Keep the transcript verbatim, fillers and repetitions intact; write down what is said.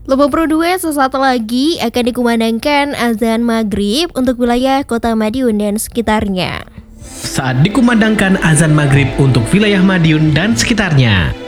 Lombok Pro dua sesaat lagi akan dikumandangkan azan maghrib untuk wilayah Kota Madiun dan sekitarnya. Saat dikumandangkan azan maghrib untuk wilayah Madiun dan sekitarnya.